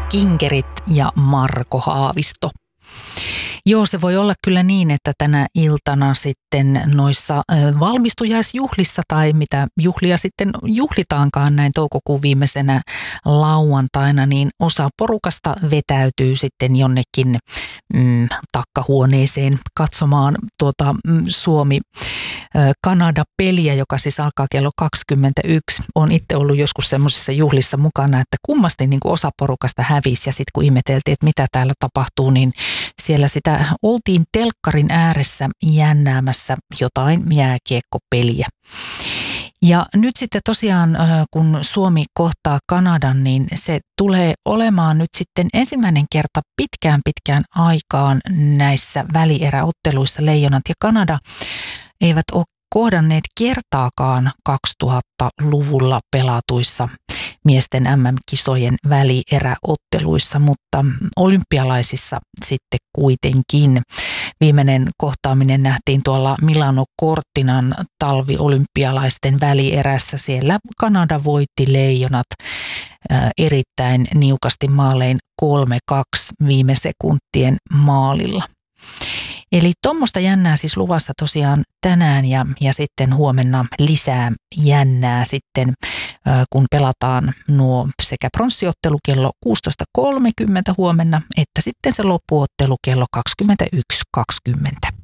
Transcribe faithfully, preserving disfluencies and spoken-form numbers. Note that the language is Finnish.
Kinkerit ja Marko Haavisto. Joo, se voi olla kyllä niin, että tänä iltana sitten noissa valmistujaisjuhlissa tai mitä juhlia sitten juhlitaankaan näin toukokuun viimeisenä lauantaina, niin osa porukasta vetäytyy sitten jonnekin mm, takkahuoneeseen katsomaan tuota mm, Suomi Kanada-peliä, joka siis alkaa kello kaksikymmentäyksi. Olen itse ollut joskus semmoisissa juhlissa mukana, että kummasti niin kuin osa porukasta hävisi ja sitten kun ihmeteltiin, että mitä täällä tapahtuu, niin siellä sitä oltiin telkkarin ääressä jännäämässä jotain jääkiekkopeliä. Ja nyt sitten tosiaan, kun Suomi kohtaa Kanadan, niin se tulee olemaan nyt sitten ensimmäinen kerta pitkään pitkään aikaan näissä välieräotteluissa. Leijonat ja Kanada eivät ole kohdanneet kertaakaan kaksituhattaluvulla pelatuissa miesten äm äm-kisojen välieräotteluissa, mutta olympialaisissa sitten kuitenkin. Viimeinen kohtaaminen nähtiin tuolla Milano Cortinan talviolympialaisten välierässä. Siellä Kanada voitti leijonat ää, erittäin niukasti maalein kolme kaksi viime sekuntien maalilla. Eli tuommoista jännää siis luvassa tosiaan tänään ja, ja sitten huomenna lisää jännää sitten, kun pelataan nuo sekä pronssiottelu kello kuusitoista kolmekymmentä huomenna, että sitten se loppuottelu kello kaksikymmentäyksi kaksikymmentä.